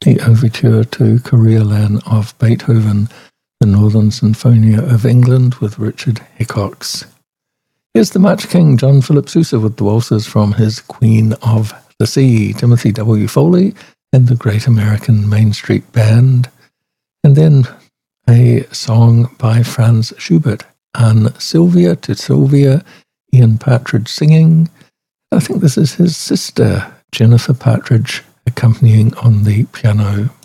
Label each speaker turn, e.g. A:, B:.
A: the overture to Coriolan of Beethoven, the Northern Sinfonia of England with Richard Hickox. Here's the Match King, John Philip Sousa, with the waltzes from his Queen of the Sea, Timothy W. Foley and the Great American Main Street Band. And then a song by Franz Schubert, An Sylvia to Sylvia, Ian Partridge singing. I think this is his sister, Jennifer Partridge, accompanying on the piano.